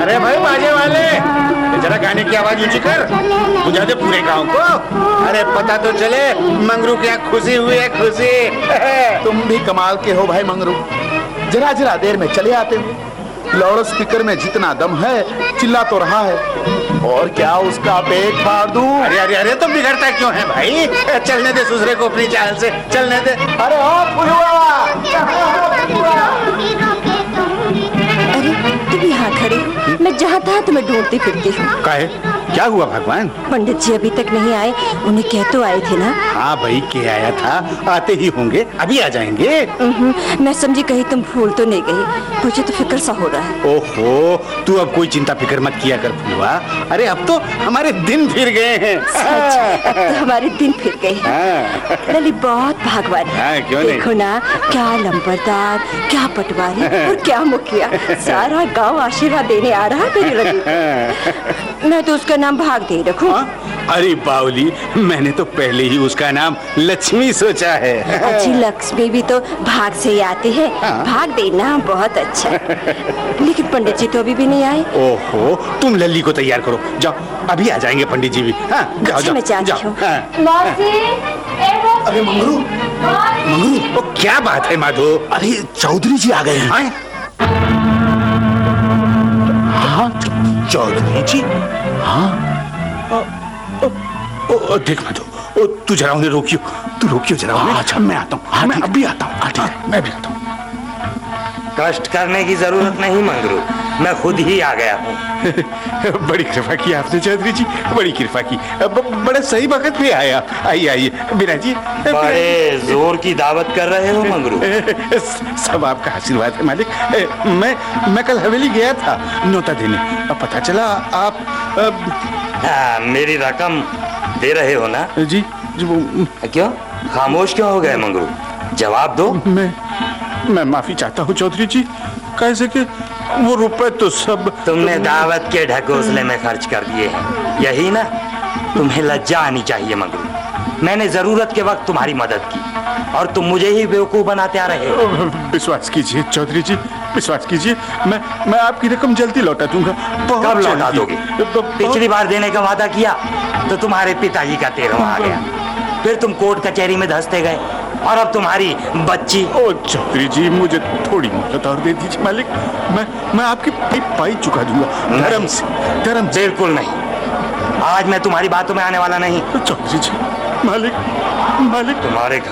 अरे भाई बाजे वाले, जरा गाने की आवाज ऊंची कर, बुझा दे पूरे गांव को। अरे पता तो चले मंगरू क्या खुशी हुई है, खुशी। तुम भी कमाल के हो भाई मंगरू, जरा जरा देर में चले आते हो। लाउड स्पीकर में जितना दम है चिल्ला तो रहा है, और क्या उसका पेट फाड़ दूं? अरे अरे अरे तुम बिगड़ता क्यों है भाई? चलने दे दूसरे को अपनी चाल से, चलने दे। अरे ओ फुलवा, अरे तुम यहाँ खड़े हो, मैं जहाँ था तुम्हें ढूंढती फिरती हूँ। काहे? क्या हुआ भगवान? पंडित जी अभी तक नहीं आए, उन्हें कह तो आए थे ना? हाँ भाई के आया था, आते ही होंगे, अभी आ जाएंगे। मैं समझी कहीं तुम भूल तो नहीं गई, मुझे तो फिक्र सा हो रहा है। ओहो, तू अब कोई चिंता फिक्र मत किया कर फुलवा। अरे अब तो हमारे दिन फिर गए हैं। सच, अब तो हमारे दिन फिर गए। लली बहुत भागवान है। क्यों नहीं? देखो ना, क्या लंबरदार, क्या पटवारी और क्या मुखिया, सारा गांव आशीर्वाद देने आ रहा है मेरी लली। मैं तो उसका नाम भाग दे रखूं। अरे बावली, मैंने तो पहले ही उसका नाम लक्ष्मी सोचा है। अच्छी लक्ष्मी भी तो भाग से ही आती है। भाग देना बहुत अच्छा। लेकिन पंडित जी तो अभी भी नहीं आए। ओहो, तुम लल्ली को तैयार करो, जाओ, अभी आ जाएंगे पंडित जी भी। हाँ, जाओ, अच्छा, मैं जाती हूँ। अरे मंगरू, मंगरू, ओ, क्या बात है माधो? अरे चौधरी जी आ गए हैं। हाँ, चौधरी जी। हाँ, देख माधो, तू जरा उन्हें रोकियो, तू रोकियो जरा उन्हें। अच्छा मैं आता हूँ, मैं अभी आता हूँ। मैं भी आता हूँ। कष्ट करने की जरूरत नहीं मंगरू, मैं खुद ही आ गया हूँ। बड़ी कृपा की आपने चौधरी जी, बड़ी कृपा की। बड़ा सही वक्त पे आया। आइए आइए बिना जी। बड़े जोर की दावत कर रहे हो मंगरू। सब आपका आशीर्वाद है मालिक। मैं कल हवेली गया था न्योता देने, अब पता चला आप हाँ, मेरी रकम दे रहे हो ना? जी जी वो क्यों खामोश क्यों हो गए मंगरू? जवाब दो। मैं माफी चाहता हूँ चौधरी जी, कैसे कि वो रुपए तो सब तुमने दावत के ढकोसले में खर्च कर दिए हैं, यही ना? तुम्हें लज्जा आनी चाहिए मंगरू। मैंने जरूरत के वक्त तुम्हारी मदद की और तुम मुझे ही बेवकूफ बनाते आ रहे हो। विश्वास कीजिए चौधरी जी, विश्वास कीजिए, मैं आपकी रकम जल्दी लौटा दूंगा। कब लौटा दोगे? पिछली बार देने का वादा किया तो तुम्हारे पिताजी का 13वां आ गया, फिर तुम कोर्ट कचहरी में धंसते गए, और अब तुम्हारी बच्ची। ओ चौधरी जी, मुझे थोड़ी मोहलत और दे दीजिए मालिक, मैं आपकी पाई चुका दूंगा धर्म से। बिल्कुल नहीं, आज मैं तुम्हारी बातों में आने वाला नहीं। चौधरी जी, मालिक तुम्हारे घर